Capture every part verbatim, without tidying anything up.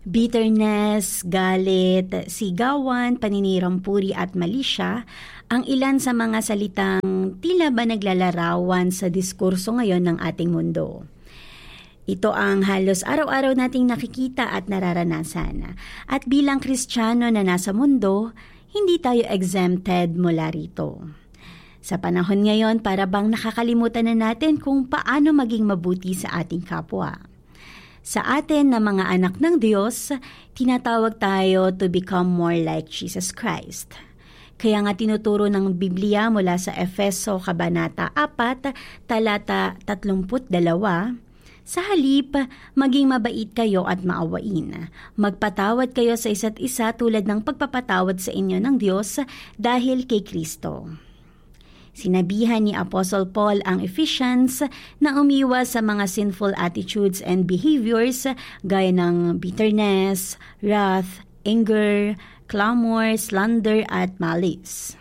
Bitterness, galit, sigawan, paninirampuri at malisya ang ilan sa mga salitang tila ba naglalarawan sa diskurso ngayon ng ating mundo. Ito ang halos araw-araw nating nakikita at nararanasan. At bilang Kristiyano na nasa mundo, hindi tayo exempted mula rito. Sa panahon ngayon, para bang nakakalimutan na natin kung paano maging mabuti sa ating kapwa. Sa atin na mga anak ng Diyos, tinatawag tayo to become more like Jesus Christ. Kaya nga tinuturo ng Biblia mula sa Efeso Kabanata four, talata thirty-two, sa halip, maging mabait kayo at maawain. Magpatawad kayo sa isa't isa tulad ng pagpapatawad sa inyo ng Diyos dahil kay Kristo. Sinabihan ni Apostle Paul ang Ephesians na umiwas sa mga sinful attitudes and behaviors gaya ng bitterness, wrath, anger, clamor, slander at malice.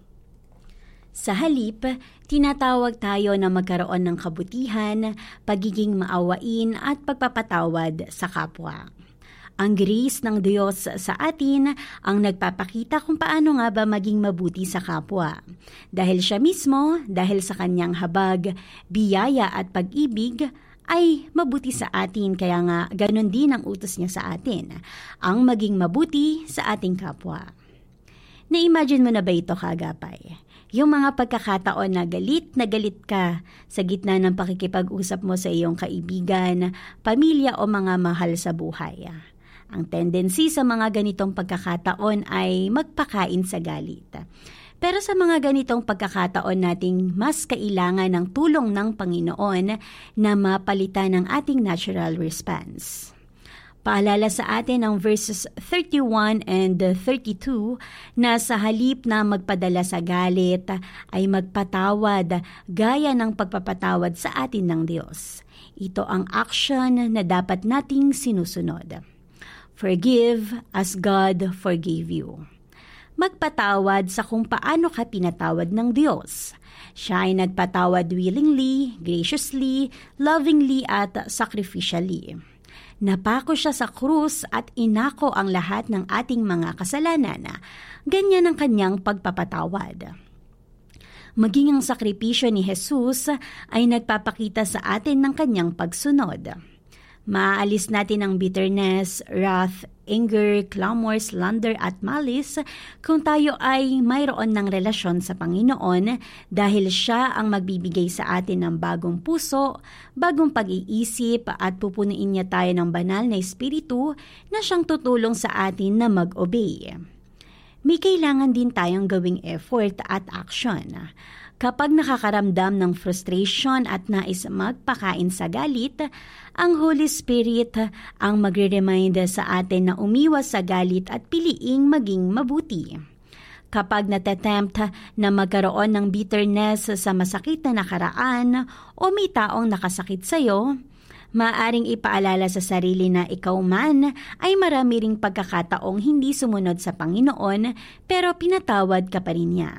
Sa halip, tinatawag tayo na magkaroon ng kabutihan, pagiging maawain at pagpapatawad sa kapwa. Ang grace ng Diyos sa atin ang nagpapakita kung paano nga ba maging mabuti sa kapwa. Dahil siya mismo, dahil sa kanyang habag, biyaya at pag-ibig, ay mabuti sa atin, kaya nga ganun din ang utos niya sa atin, ang maging mabuti sa ating kapwa. Na-imagine mo na ba ito, kagapay? Yung mga pagkakataon na galit na galit ka sa gitna ng pakikipag-usap mo sa iyong kaibigan, pamilya o mga mahal sa buhay. Ang tendency sa mga ganitong pagkakataon ay magpakain sa galit. Pero sa mga ganitong pagkakataon nating mas kailangan ng tulong ng Panginoon na mapalitan ng ating natural response. Paalala sa atin ang verses thirty-one and thirty-two na sa halip na magpadala sa galit ay magpatawad gaya ng pagpapatawad sa atin ng Diyos. Ito ang action na dapat nating sinusunod. Forgive as God forgave you. Magpatawad sa kung paano ka pinatawad ng Diyos. Siya ay nagpatawad willingly, graciously, lovingly at sacrificially. Napako siya sa krus at inako ang lahat ng ating mga kasalanan. Ganyan ang kanyang pagpapatawad. Maging ang sakripisyo ni Jesus ay nagpapakita sa atin ng kanyang pagsunod. Maaalis natin ang bitterness, wrath, anger, clamor, slander at malice kung tayo ay mayroon ng relasyon sa Panginoon dahil siya ang magbibigay sa atin ng bagong puso, bagong pag-iisip at pupunuin niya tayo ng banal na espiritu na siyang tutulong sa atin na mag-obey. May kailangan din tayong gawing effort at action. Kapag nakakaramdam ng frustration at nais magpakain sa galit, ang Holy Spirit ang magre-remind sa atin na umiwas sa galit at piliing maging mabuti. Kapag natatempt na magkaroon ng bitterness sa masakit na nakaraan o may taong nakasakit sa iyo, maaaring ipaalala sa sarili na ikaw man ay marami ring pagkakataong hindi sumunod sa Panginoon pero pinatawad ka pa rin niya.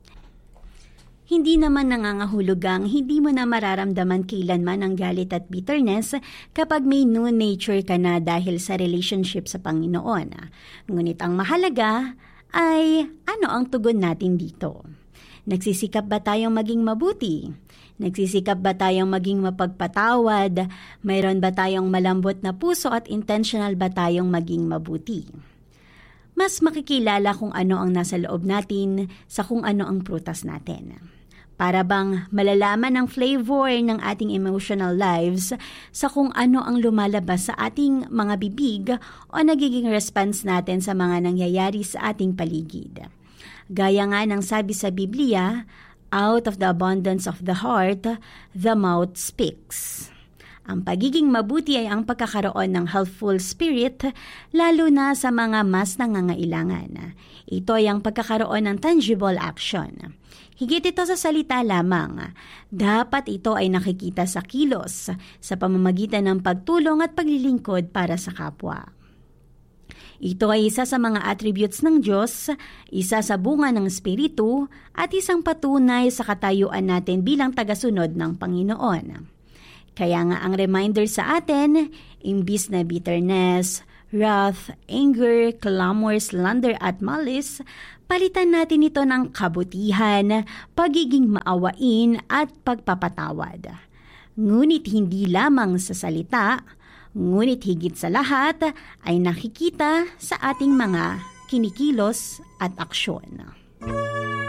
Hindi naman nangangahulugang hindi mo na mararamdaman kailanman ang galit at bitterness kapag may new nature ka na dahil sa relationship sa Panginoon. Ngunit ang mahalaga ay ano ang tugon natin dito? Nagsisikap ba tayong maging mabuti? Nagsisikap ba tayong maging mapagpatawad? Mayroon ba tayong malambot na puso at intentional ba tayong maging mabuti? Mas makikilala kung ano ang nasa loob natin sa kung ano ang prutas natin. Para bang malalaman ang flavor ng ating emotional lives sa kung ano ang lumalabas sa ating mga bibig o nagiging response natin sa mga nangyayari sa ating paligid. Gaya nga ng sabi sa Biblia, out of the abundance of the heart, the mouth speaks. Ang pagiging mabuti ay ang pagkakaroon ng healthful spirit, lalo na sa mga mas nangangailangan. Ito ay ang pagkakaroon ng tangible action. Higit ito sa salita lamang. Dapat ito ay nakikita sa kilos, sa pamamagitan ng pagtulong at paglilingkod para sa kapwa. Ito ay isa sa mga attributes ng Diyos, isa sa bunga ng Espiritu, at isang patunay sa katayuan natin bilang tagasunod ng Panginoon. Kaya nga ang reminder sa atin, imbis na bitterness, wrath, anger, clamor, slander at malice, palitan natin ito ng kabutihan, pagiging maawain at pagpapatawad. Ngunit hindi lamang sa salita, ngunit higit sa lahat ay nakikita sa ating mga kinikilos at aksyon.